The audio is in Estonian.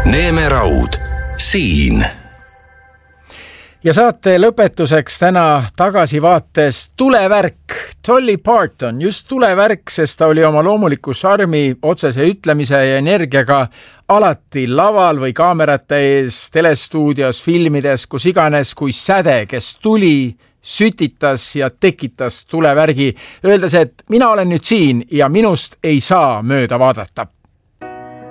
Neeme Raud, siin. Ja saate lõpetuseks täna tagasivaates tulevärk. Dolly Parton, just tulevärk, sest ta oli oma loomuliku šarmi, otsese ütlemise ja energiaga alati laval või kaamerate ees, telestuudios, filmides, kus iganes, kui säde, kes tuli, sütitas ja tekitas tulevärgi, öeldes, et mina olen nüüd siin ja minust ei saa mööda vaadata.